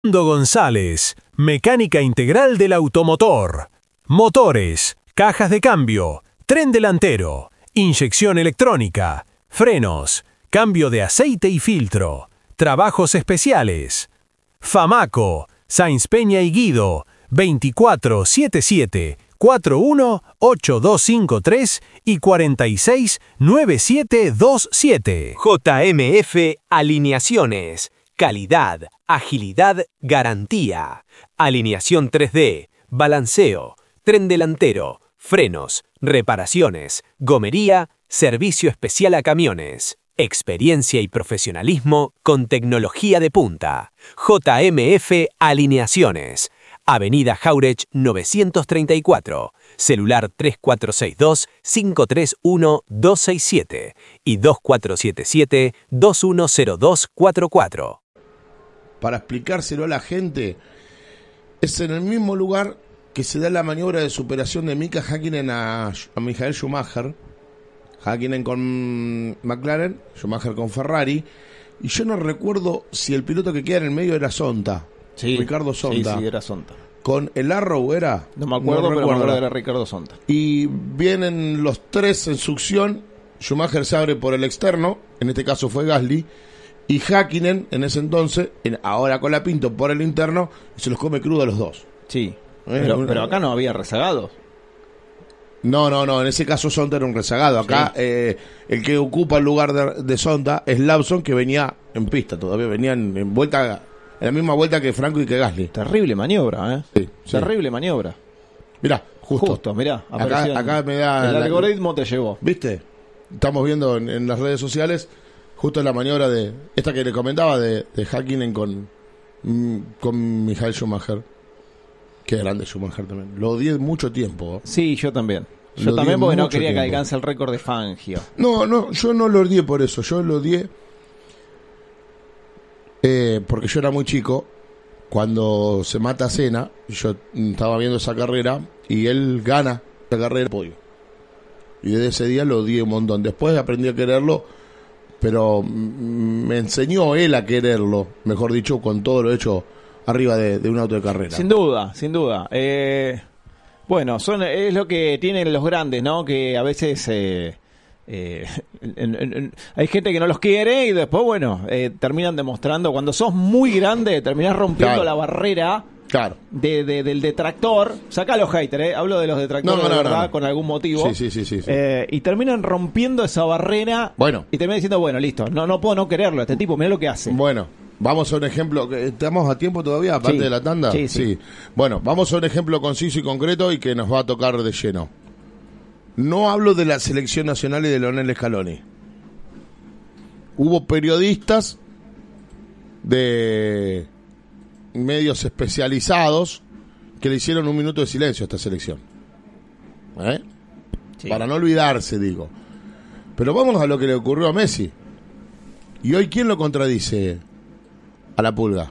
Fernando González, mecánica integral del automotor. Motores, cajas de cambio, tren delantero, inyección electrónica, frenos, cambio de aceite y filtro, trabajos especiales. Famaco, Sáenz Peña y Guido, 2477-418253 y 469727. JMF Alineaciones. Calidad, agilidad, garantía. Alineación 3D, balanceo, tren delantero, frenos, reparaciones, gomería, servicio especial a camiones. Experiencia y profesionalismo con tecnología de punta. JMF Alineaciones. Avenida Jauretsch 934. Celular 3462-531-267 y 2477-210244. Para explicárselo a la gente, es en el mismo lugar que se da la maniobra de superación de Mika Häkkinen a Michael Schumacher. Häkkinen con McLaren, Schumacher con Ferrari. Y yo no recuerdo si el piloto que queda en el medio era Sonta. Sí, Ricardo Sonta. Sí, era Sonta. Con el Arrow era. No me acuerdo, pero me acuerdo era Ricardo Sonta. Y vienen los tres en succión. Schumacher se abre por el externo, en este caso fue Gasly. Y Häkkinen, en ese entonces, ahora con la Pinto por el interno, y se los come crudo a los dos. Sí, pero acá no había rezagados. No, en ese caso Sonta era un rezagado. Acá el que ocupa el lugar de Sonta es Lawson, que venía en pista, todavía venían en vuelta, en la misma vuelta que Franco y que Gasly. Terrible maniobra, ¿eh? Sí. Terrible maniobra. Mirá, justo mirá. Acá me da... El algoritmo te llevó. ¿Viste? Estamos viendo en las redes sociales justo la maniobra de esta que le comentaba de Häkkinen con Michael Schumacher. Qué grande Schumacher también. Lo odié mucho tiempo. Sí, yo también. Yo también porque no quería que alcance el récord de Fangio. No, yo no lo odié por eso. Yo lo odié porque yo era muy chico cuando se mata Senna. Yo estaba viendo esa carrera y él gana esa carrera podio. Y desde ese día lo odié un montón. Después aprendí a quererlo, pero me enseñó él a quererlo, mejor dicho, con todo lo hecho arriba de un auto de carrera. Sin duda. Bueno, es lo que tienen los grandes, ¿no? Que a veces hay gente que no los quiere y después, bueno, terminan demostrando. Cuando sos muy grande, terminás rompiendo la barrera del detractor. Saca a los haters, hablo de los detractores de verdad, con algún motivo. Sí. Y terminan rompiendo esa barrera. Bueno. Y terminan diciendo, bueno, listo, no puedo no quererlo, este tipo, mirá lo que hace. Bueno. Vamos a un ejemplo, ¿estamos a tiempo todavía, aparte de la tanda? Sí. Bueno, vamos a un ejemplo conciso y concreto y que nos va a tocar de lleno. No hablo de la selección nacional y de Lionel Scaloni. Hubo periodistas de medios especializados que le hicieron un minuto de silencio a esta selección. Sí. Para no olvidarse, digo. Pero vamos a lo que le ocurrió a Messi. ¿Y hoy quién lo contradice? A la Pulga.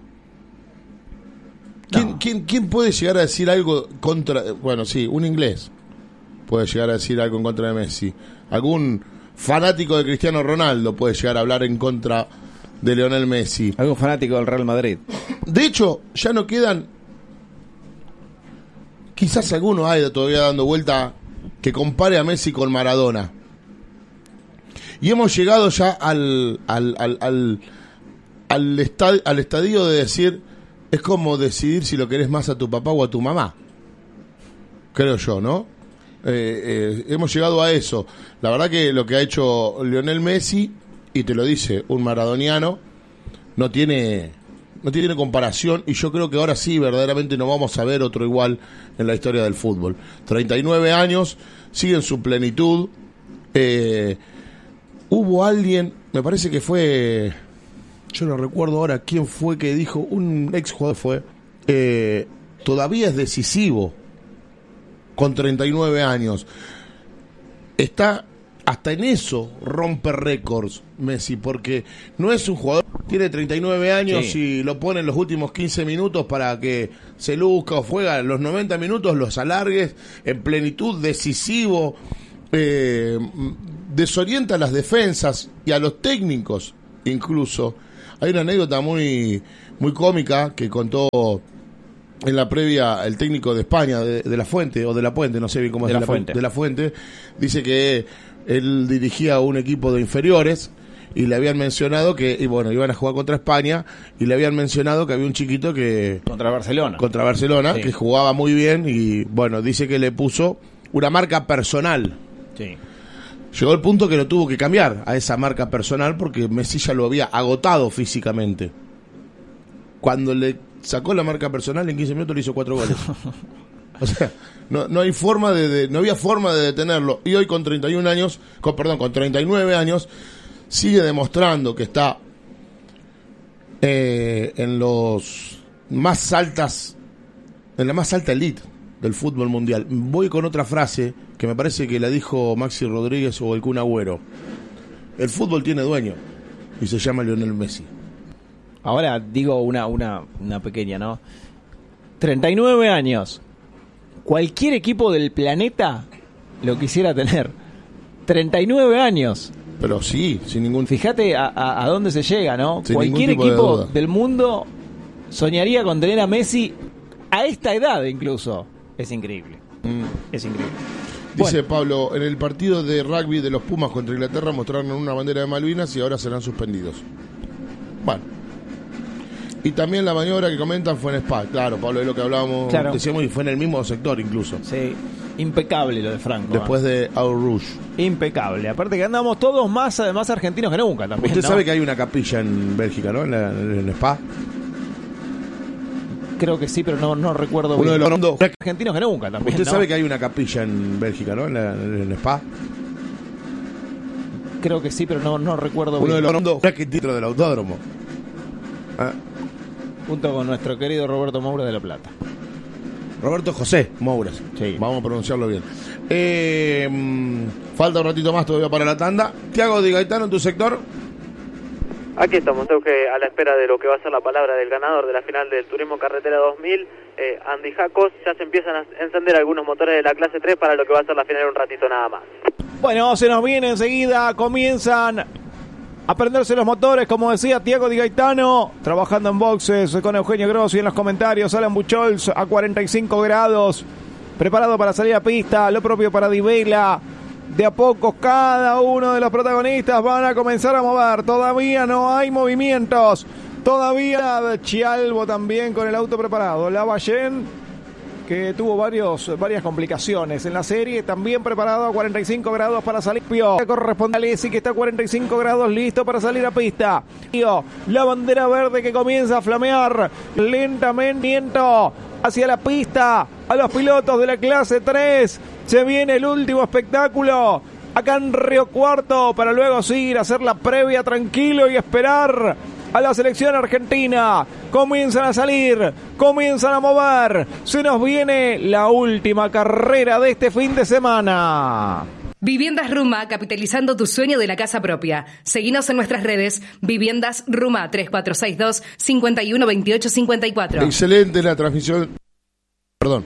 ¿Quién puede llegar a decir algo contra... Bueno, sí, un inglés puede llegar a decir algo en contra de Messi. Algún fanático de Cristiano Ronaldo puede llegar a hablar en contra de Lionel Messi. Algún fanático del Real Madrid. De hecho, ya no quedan... Quizás alguno hay todavía dando vuelta que compare a Messi con Maradona. Y hemos llegado ya al estadio de decir, es como decidir si lo querés más a tu papá o a tu mamá, creo yo, ¿no? Hemos llegado a eso. La verdad que lo que ha hecho Lionel Messi, y te lo dice un maradoniano, no tiene comparación, y yo creo que ahora sí verdaderamente no vamos a ver otro igual en la historia del fútbol. 39 años, sigue en su plenitud. Hubo alguien, me parece que fue... Yo no recuerdo ahora quién fue que dijo, un ex jugador fue, todavía es decisivo con 39 años. Está, hasta en eso rompe récords Messi, porque no es un jugador, tiene 39 años y lo pone en los últimos 15 minutos para que se luzca o juega los 90 minutos, los alargues, en plenitud, decisivo, desorienta a las defensas y a los técnicos incluso. Hay una anécdota muy, muy cómica que contó en la previa el técnico de España, de La Fuente, o de La Puente, no sé bien cómo es. De La Fuente, dice que él dirigía un equipo de inferiores y le habían mencionado que, y bueno, iban a jugar contra España, y le habían mencionado que había un chiquito que... Contra Barcelona. Sí. Que jugaba muy bien, y bueno, dice que le puso una marca personal. Sí. Llegó el punto que lo tuvo que cambiar a esa marca personal porque Messi ya lo había agotado físicamente. Cuando le sacó la marca personal, en 15 minutos le hizo 4 goles. O sea, no hay forma no había forma de detenerlo. Y hoy con 39 años, sigue demostrando que está en la más alta elite del fútbol mundial. Voy con otra frase que me parece que la dijo Maxi Rodríguez o el Kun Agüero. El fútbol tiene dueño y se llama Lionel Messi. Ahora digo una pequeña, ¿no? 39 años. Cualquier equipo del planeta lo quisiera tener. 39 años. Pero sí, sin ningún... Fíjate a dónde se llega, ¿no? Sin Cualquier ningún tipo equipo de duda. del mundo soñaría con tener a Messi a esta edad incluso. Es increíble. Es increíble. Dice Pablo, en el partido de rugby de los Pumas contra Inglaterra mostraron una bandera de Malvinas y ahora serán suspendidos. Bueno. Y también la maniobra que comentan fue en Spa. Claro, Pablo, es lo que hablábamos, Claro. decíamos, y fue en el mismo sector incluso. Sí, impecable lo de Franco. Después de Our Rouge. Impecable. Aparte que andamos todos más argentinos que nunca también. Usted ¿no? sabe que hay una capilla en Bélgica, ¿no? En Spa. Creo que sí, pero no recuerdo Uno de bien. los dos. Argentinos que nunca también. Usted ¿no? sabe que hay una capilla en Bélgica, ¿no? En Spa. Creo que sí, pero no recuerdo Uno de bien. los dos dentro del autódromo. Ah, Junto con nuestro querido Roberto Moura de La Plata. Roberto José Mouras. Sí. Vamos a pronunciarlo bien. Falta un ratito más todavía para la tanda. Tiago Di Gaetano, en tu sector. Aquí estamos, creo que a la espera de lo que va a ser la palabra del ganador de la final del Turismo Carretera 2000, Andy Jacos. Ya se empiezan a encender algunos motores de la clase 3 para lo que va a ser la final en un ratito nada más. Bueno, se nos viene enseguida, comienzan a prenderse los motores, como decía Tiago Di Gaetano, trabajando en boxes con Eugenio Grossi en los comentarios, Alan Buchholz a 45 grados, preparado para salir a pista, lo propio para Di Vela. De a poco cada uno de los protagonistas van a comenzar a mover, todavía no hay movimientos, todavía Chialbo también con el auto preparado, Lavallén, que tuvo varias complicaciones en la serie, también preparado a 45 grados para salir. Corresponde a Alessi, que está a 45 grados listo para salir a pista. La bandera verde que comienza a flamear lentamente hacia la pista a los pilotos de la clase 3. Se viene el último espectáculo acá en Río Cuarto para luego seguir a hacer la previa tranquilo y esperar a la selección argentina. Comienzan a salir, comienzan a mover. Se nos viene la última carrera de este fin de semana. Viviendas Ruma, capitalizando tu sueño de la casa propia. Seguinos en nuestras redes, Viviendas Ruma 3462 512854. Excelente la transmisión. Perdón.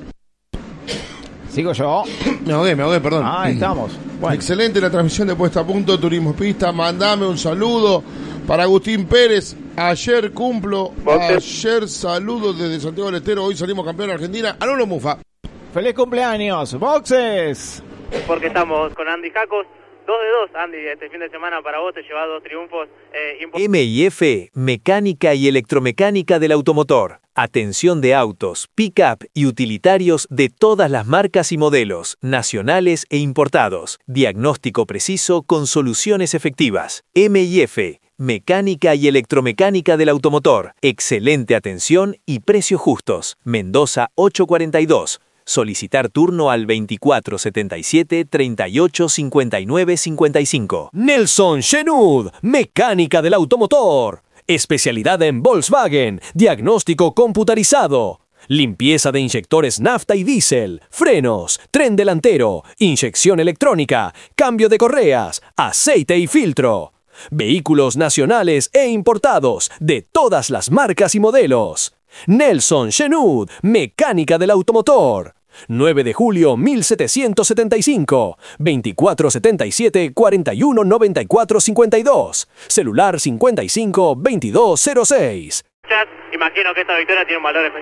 Sigo yo. Me ahogué, perdón. Ahí estamos. Bueno. Excelente la transmisión de Puesta a Punto, Turismo Pista. Mandame un saludo para Agustín Pérez. Ayer cumplo. Ayer saludos desde Santiago del Estero. Hoy salimos campeón de Argentina. Alolo Mufa. ¡Feliz cumpleaños! ¡Boxes! Porque estamos con Andy Jacos. 2 de 2, Andy, este fin de semana para vos te llevas 2 triunfos importantes. M&F, mecánica y electromecánica del automotor. Atención de autos, pick-up y utilitarios de todas las marcas y modelos, nacionales e importados. Diagnóstico preciso con soluciones efectivas. M&F, mecánica y electromecánica del automotor. Excelente atención y precios justos. Mendoza 842. Solicitar turno al 2477 38 59 55. Nelson Shenud, mecánica del automotor. Especialidad en Volkswagen, diagnóstico computarizado. Limpieza de inyectores nafta y diésel, frenos, tren delantero, inyección electrónica, cambio de correas, aceite y filtro. Vehículos nacionales e importados de todas las marcas y modelos. Nelson Shenud, mecánica del automotor. 9 de julio 1775, 2477-419452, celular 55-2206. Imagino que esta victoria tiene un valor especial.